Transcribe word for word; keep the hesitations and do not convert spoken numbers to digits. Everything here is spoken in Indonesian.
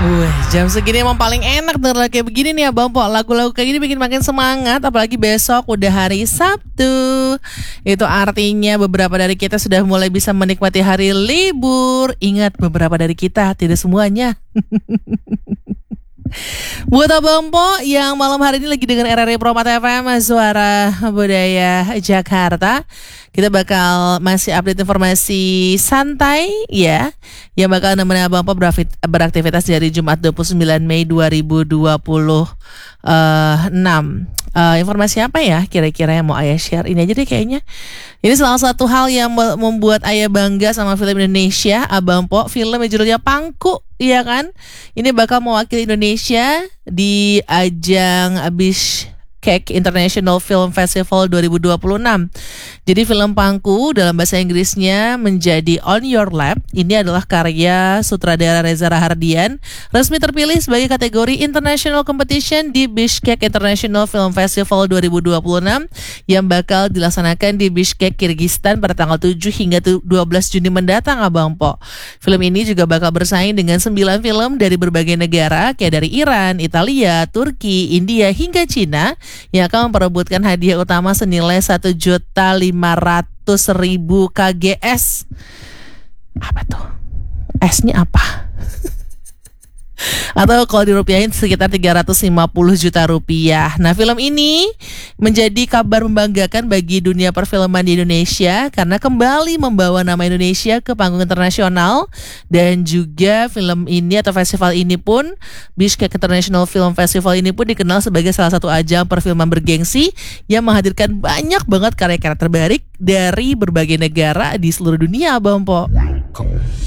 Wih, jam segini emang paling enak denger lagu kayak begini nih Abang Po. Lagu-lagu kayak gini bikin makin semangat. Apalagi besok udah hari Sabtu. Itu artinya beberapa dari kita sudah mulai bisa menikmati hari libur. Ingat, beberapa dari kita, tidak semuanya. Buat Abang Po yang malam hari ini lagi dengan R R I Promata F M, Suara Budaya Jakarta, kita bakal masih update informasi santai ya, yang bakal nemenin Abang Po beraktivitas dari Jumat dua puluh sembilan Mei dua ribu dua puluh enam. Uh, informasi apa ya kira-kira yang mau Ayah share? Ini aja deh kayaknya. Ini salah satu hal yang membuat Ayah bangga sama film Indonesia, Abang Po. Film yang judulnya Pangku, iya kan? Ini bakal mewakili Indonesia di ajang Bishkek International Film Festival dua ribu dua puluh enam. Jadi film Pangku dalam bahasa Inggrisnya menjadi On Your Lap. Ini adalah karya sutradara Reza Rahardian, resmi terpilih sebagai kategori International Competition di Bishkek International Film Festival dua ribu dua puluh enam yang bakal dilaksanakan di Bishkek, Kirgistan pada tanggal tujuh hingga dua belas Juni mendatang, Abang Po. Film ini juga bakal bersaing dengan sembilan film dari berbagai negara kayak dari Iran, Italia, Turki, India hingga Cina yang akan memperebutkan hadiah utama senilai satu juta lima ratus ribu K G S. Apa tuh? S-nya apa? Atau kalau dirupiahin sekitar tiga ratus lima puluh juta rupiah. Nah, film ini menjadi kabar membanggakan bagi dunia perfilman di Indonesia karena kembali membawa nama Indonesia ke panggung internasional. Dan juga film ini atau festival ini pun, Bishkek International Film Festival ini pun dikenal sebagai salah satu ajang perfilman bergengsi yang menghadirkan banyak banget karya-karya terbaik dari berbagai negara di seluruh dunia, Abang Po.